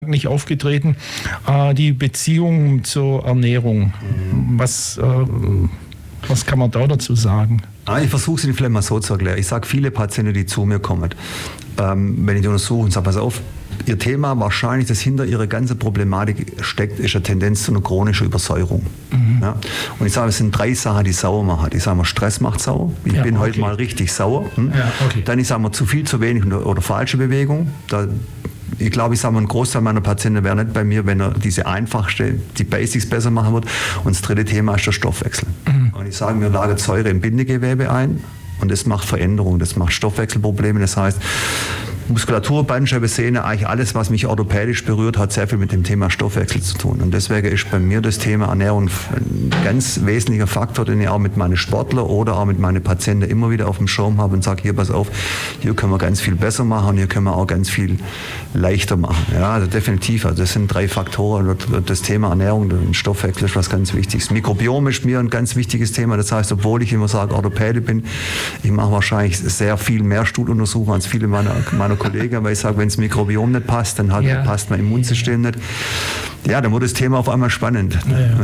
nicht aufgetreten. Die Beziehung zur Ernährung. Was kann man da dazu sagen? Ich versuche es Ihnen vielleicht mal so zu erklären. Ich sage viele Patienten, die zu mir kommen, wenn ich die untersuche und sage, pass auf, Ihr Thema wahrscheinlich, das hinter Ihrer ganzen Problematik steckt, ist eine Tendenz zu einer chronischen Übersäuerung. Ja? Und ich sage, es sind 3 Sachen, die sauer machen. Ich sage mal, Stress macht sauer. Ich bin heute mal richtig sauer. Dann ich sage mal, zu viel, zu wenig oder falsche Bewegung. Ich glaube, ich sage mal, ein Großteil meiner Patienten wäre nicht bei mir, wenn er diese einfachste, die Basics besser machen wird. Und das dritte Thema ist der Stoffwechsel. Und ich sage, mir lagert Säure im Bindegewebe ein und das macht Veränderungen, das macht Stoffwechselprobleme. Das heißt, Muskulatur, Bandscheibe, Sehne, eigentlich alles, was mich orthopädisch berührt, hat sehr viel mit dem Thema Stoffwechsel zu tun. Und deswegen ist bei mir das Thema Ernährung ein ganz wesentlicher Faktor, den ich auch mit meinen Sportlern oder auch mit meinen Patienten immer wieder auf dem Schirm habe und sage, hier, pass auf, hier können wir ganz viel besser machen und hier können wir auch ganz viel leichter machen. Ja, also definitiv, also das sind 3 Faktoren. Das Thema Ernährung, der Stoffwechsel ist was ganz Wichtiges. Mikrobiom ist mir ein ganz wichtiges Thema. Das heißt, obwohl ich immer sage, Orthopäde bin, ich mache wahrscheinlich sehr viel mehr Stuhluntersuchungen als viele meiner Kollegen, weil ich sage, wenn das Mikrobiom nicht passt, dann passt mein Immunsystem nicht. Ja, dann wird das Thema auf einmal spannend.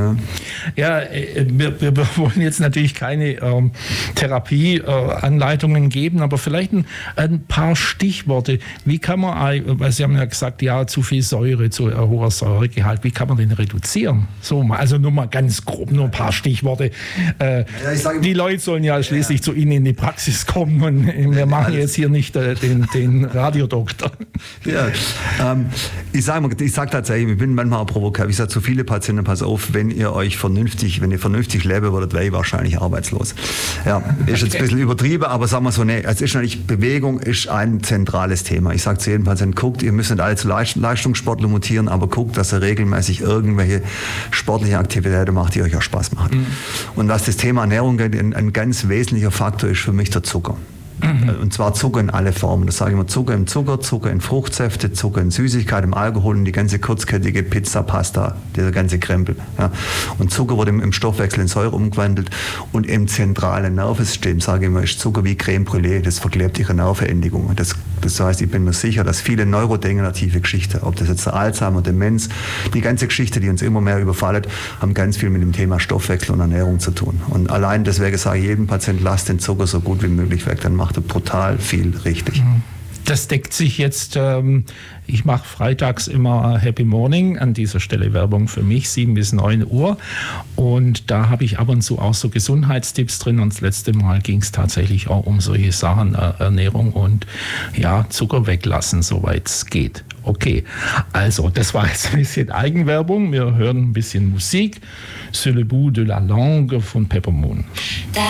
Wir wollen jetzt natürlich keine Therapieanleitungen geben, aber vielleicht ein paar Stichworte. Wie kann man, weil Sie haben ja gesagt, zu viel Säure, zu hoher Säuregehalt, wie kann man den reduzieren? So, also nur mal ganz grob, nur ein paar Stichworte. Die Leute sollen ja schließlich zu Ihnen in die Praxis kommen und wir machen jetzt hier nicht den Radiodoktor. Ich sage tatsächlich, ich bin manchmal auch provokativ. Ich sage zu viele Patienten, pass auf, wenn ihr vernünftig leben würdet, wäre ich wahrscheinlich arbeitslos. Ja, ist jetzt ein bisschen übertrieben, aber sagen wir so, es ist natürlich, Bewegung ist ein zentrales Thema. Ich sage zu jedem Patienten, guckt, ihr müsst nicht alle zu Leistungssportler mutieren, aber guckt, dass ihr regelmäßig irgendwelche sportliche Aktivitäten macht, die euch auch Spaß machen. Und was das Thema Ernährung geht, ein ganz wesentlicher Faktor ist für mich der Zucker. Und zwar Zucker in alle Formen. Das sage ich immer, Zucker im Zucker, Zucker in Fruchtsäfte, Zucker in Süßigkeit, im Alkohol und die ganze kurzkettige Pizza, Pasta, dieser ganze Krempel. Ja. Und Zucker wird im Stoffwechsel in Säure umgewandelt und im zentralen Nervensystem, sage ich immer, ist Zucker wie Creme Brûlée, das verklebt ihre Nervenendigung. Das heißt, ich bin mir sicher, dass viele neurodegenerative Geschichten, ob das jetzt der Alzheimer, Demenz, die ganze Geschichte, die uns immer mehr überfallen, haben ganz viel mit dem Thema Stoffwechsel und Ernährung zu tun. Und allein deswegen sage ich jedem Patienten, lasst den Zucker so gut wie möglich weg, dann macht er brutal viel richtig. Das deckt sich jetzt, ich mache freitags immer Happy Morning, an dieser Stelle Werbung für mich, 7 bis 9 Uhr. Und da habe ich ab und zu auch so Gesundheitstipps drin. Und das letzte Mal ging es tatsächlich auch um solche Sachen, Ernährung und Zucker weglassen, soweit es geht. Okay, also das war jetzt ein bisschen Eigenwerbung. Wir hören ein bisschen Musik. C'est le bout de la langue von Peppermoon.